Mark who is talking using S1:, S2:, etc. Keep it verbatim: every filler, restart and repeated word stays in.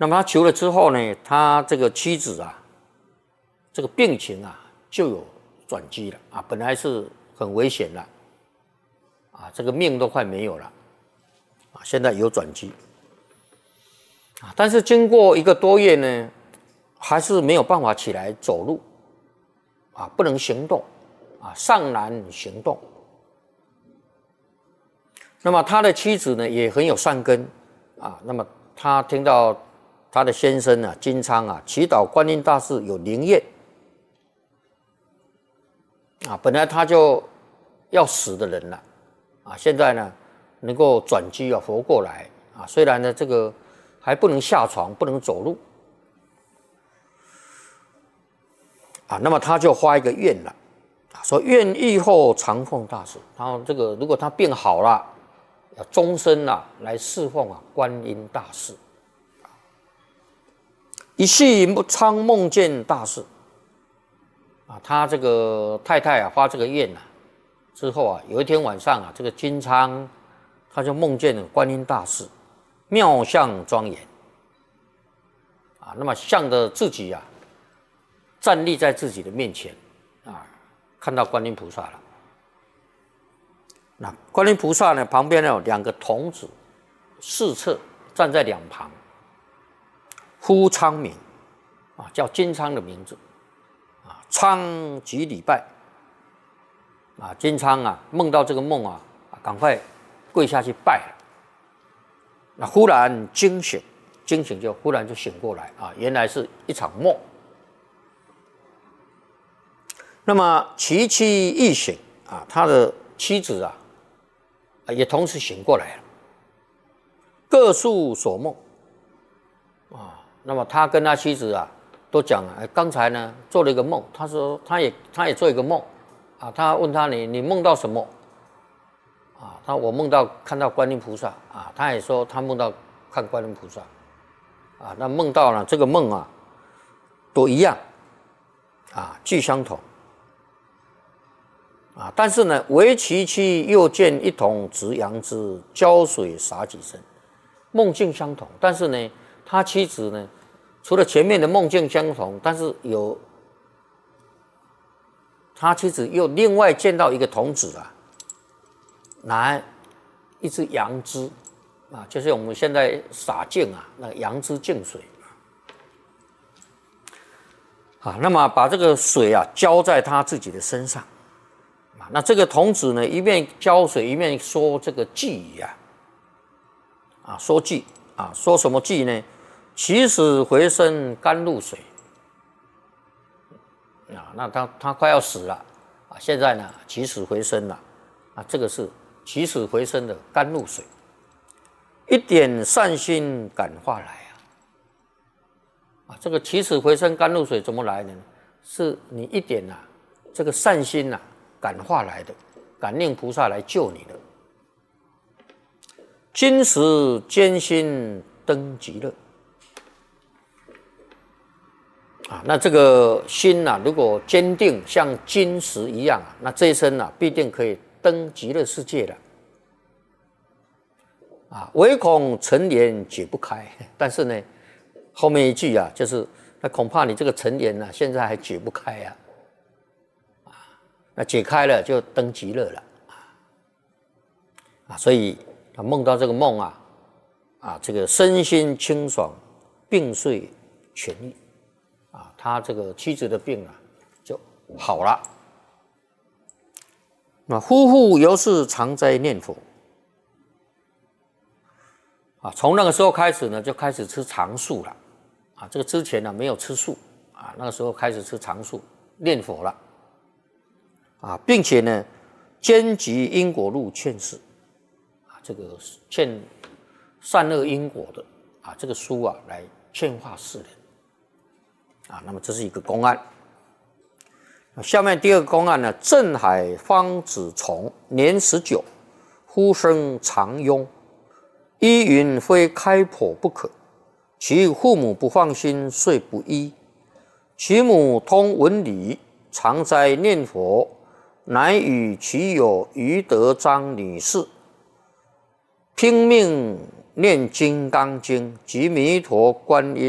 S1: 那么他求了之后呢，他这个妻子啊，这个病情啊就有转机了啊，本来是很危险了啊，这个命都快没有了啊，现在有转机啊，但是经过一个多月呢，还是没有办法起来走路啊，不能行动啊，尚难行动。那么他的妻子呢也很有善根啊，那么他听到他的先生啊金昌啊祈祷观音大士有灵验啊，本来他就要死的人了啊，现在呢能够转机啊活过来啊，虽然呢这个还不能下床，不能走路啊，那么他就发一个愿了啊，说愿日后常奉大士，然后这个如果他病好了，要终身啊来侍奉啊观音大士。一夕昌梦见大士啊，他这个太太啊发这个愿啊之后啊，有一天晚上啊，这个金昌他就梦见了观音大士，妙相庄严啊，那么向着自己啊站立在自己的面前啊，看到观音菩萨了。那观音菩萨呢，旁边有两个童子，四侧站在两旁，呼昌名啊，叫金昌的名字啊，昌即礼拜啊，金昌啊梦到这个梦啊，赶快跪下去拜了。那忽然惊醒，惊醒就忽然就醒过来啊，原来是一场梦。那么其妻亦醒啊，他的妻子啊也同时醒过来了，各述所梦啊。那么他跟他妻子啊都讲了，刚才呢做了一个梦，他说他也他也做一个梦啊。他问他你你梦到什么啊？他我梦到看到观音菩萨啊。他也说他梦到看观音菩萨啊。那梦到了这个梦啊都一样啊，俱相同啊。但是呢，唯其妻又见一桶直杨枝，浇水洒几身，梦境相同。但是呢，他妻子呢，除了前面的梦境相同，但是有他妻子又另外见到一个童子啊，拿一支杨枝啊，就是我们现在洒净啊，那个杨枝净水啊，那么把这个水啊浇在他自己的身上。那这个童子呢，一面浇水，一面说这个偈语啊，啊，说偈啊，说什么偈呢？起死回生甘露水啊，那他他快要死了啊，现在呢起死回生了啊，这个是起死回生的甘露水，一点善心感化来啊，啊，这个起死回生甘露水怎么来呢？是你一点啊，这个善心呐、啊。感化来的，感令菩萨来救你的。今时艰辛登极乐啊，那这个心呐、啊，如果坚定像金石一样啊，那这一生啊，必定可以登极乐世界的啊。唯恐尘缘解不开，但是呢，后面一句啊，就是那恐怕你这个尘缘啊，现在还解不开啊。那解开了就登极乐了啊！所以他梦到这个梦啊，啊，这个身心清爽，病遂痊愈啊，他这个妻子的病啊就好了。那夫妇由是常在念佛啊，从那个时候开始呢，就开始吃长素了啊。这个之前呢没有吃素啊，那个时候开始吃长素，念佛了。啊，并且呢，兼集因果录劝世，啊，这个劝善恶因果的啊，这个书啊，来劝化世人，啊，那么这是一个公案。下面第二个公案呢，镇海方子从年十九，呼声常拥，依云非开剖不可，其父母不放心，遂不依。其母通文理，常在念佛。乃与其有余德章女士拼命念《金刚经》及弥陀观音